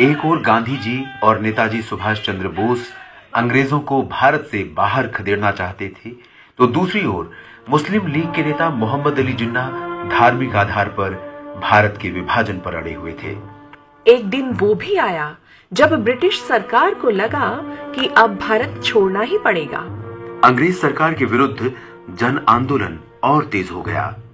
एक ओर गांधी जी और नेताजी सुभाष चंद्र बोस अंग्रेजों को भारत से बाहर खदेड़ना चाहते थे, तो दूसरी ओर मुस्लिम लीग के नेता मोहम्मद अली जिन्ना धार्मिक आधार पर भारत के विभाजन पर अड़े हुए थे। एक दिन वो भी आया जब ब्रिटिश सरकार को लगा कि अब भारत छोड़ना ही पड़ेगा। अंग्रेज सरकार के विरुद्ध जन आंदोलन और तेज हो गया।